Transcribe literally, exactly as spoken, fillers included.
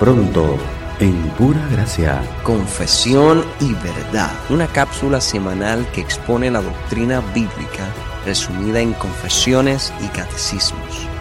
pronto, en Pura Gracia. Confesión y verdad. Una cápsula semanal que expone la doctrina bíblica resumida en confesiones y catecismos.